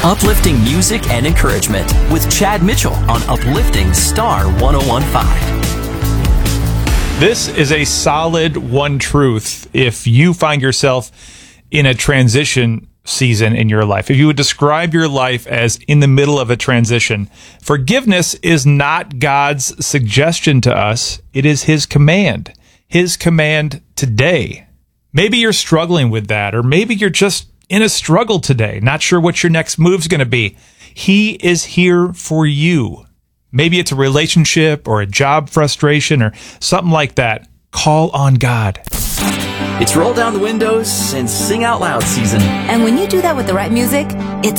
Uplifting music and encouragement with Chad Mitchell on Uplifting Star 1015. This is a solid one truth if you find yourself in a transition season in your life. If you would describe your life as in the middle of a transition, forgiveness is not God's suggestion to us. It is His command. His command today. Maybe you're struggling with that, or maybe you're just in a struggle today, not sure what your next move's going to be. He is here for you. Maybe it's a relationship or a job frustration or something like that. Call on God. It's roll down the windows and sing out loud season. And when you do that with the right music,